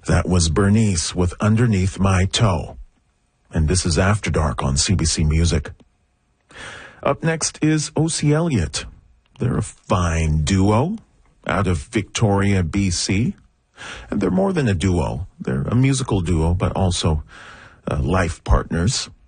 That was Bernice with Underneath My Toe. And this is After Dark on CBC Music. Up next is O.C. Elliott. They're a fine duo out of Victoria, BC. And they're more than a duo. They're a musical duo, but also life partners.